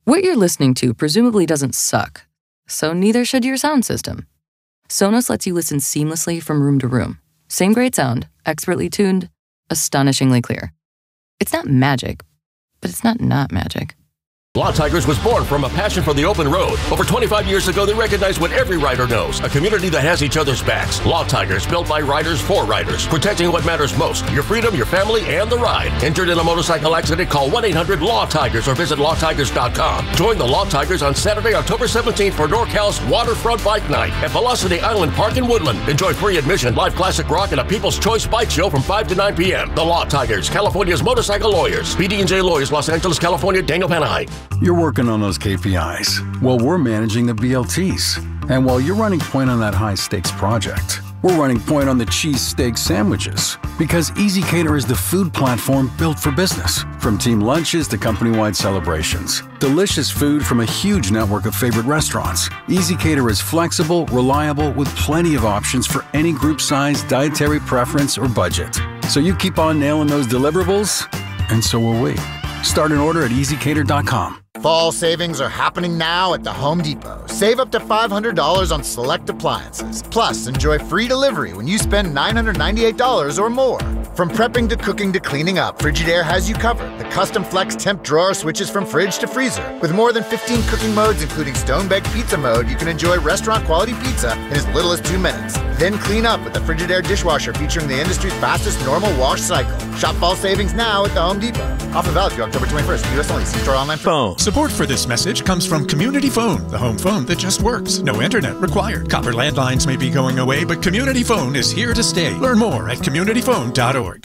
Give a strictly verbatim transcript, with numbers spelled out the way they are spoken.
What you're listening to presumably doesn't suck, so neither should your sound system. Sonos lets you listen seamlessly from room to room. Same great sound, expertly tuned, astonishingly clear. It's not magic, but it's not not magic. Law Tigers was born from a passion for the open road. Over twenty-five years ago, they recognized what every rider knows, a community that has each other's backs. Law Tigers, built by riders for riders, protecting what matters most, your freedom, your family, and the ride. Injured in a motorcycle accident, call one eight hundred law tigers or visit law tigers dot com. Join the Law Tigers on Saturday, October seventeenth for NorCal's Waterfront Bike Night at Velocity Island Park in Woodland. Enjoy free admission, live classic rock, and a People's Choice Bike Show from five to nine p.m. The Law Tigers, California's motorcycle lawyers. B D and J Lawyers, Los Angeles, California, Daniel Panahai. You're working on those K P Is. Well, we're managing the B L Ts. And while you're running point on that high-stakes project, we're running point on the cheesesteak sandwiches. Because ezCater is the food platform built for business. From team lunches to company-wide celebrations. Delicious food from a huge network of favorite restaurants. ezCater is flexible, reliable, with plenty of options for any group size, dietary preference, or budget. So you keep on nailing those deliverables, and so will we. Start an order at easy cater dot com. Fall savings are happening now at the Home Depot. Save up to five hundred dollars on select appliances. Plus, enjoy free delivery when you spend nine hundred ninety-eight dollars or more. From prepping to cooking to cleaning up, Frigidaire has you covered. The custom flex temp drawer switches from fridge to freezer. With more than fifteen cooking modes, including stone-baked pizza mode, you can enjoy restaurant-quality pizza in as little as two minutes. Then clean up with the Frigidaire dishwasher featuring the industry's fastest normal wash cycle. Shop fall savings now at the Home Depot. Offer valid through October twenty-first. U S only. See store online. Phone. Support for this message comes from Community Phone, the home phone that just works. No internet required. Copper landlines may be going away, but Community Phone is here to stay. Learn more at community phone dot org.